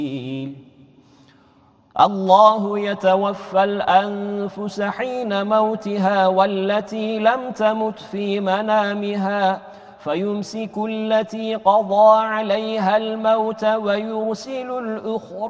الله يتوفى الأنفس حين موتها والتي لم تمت في منامها فيمسك التي قضى عليها الموت ويرسل الأخرى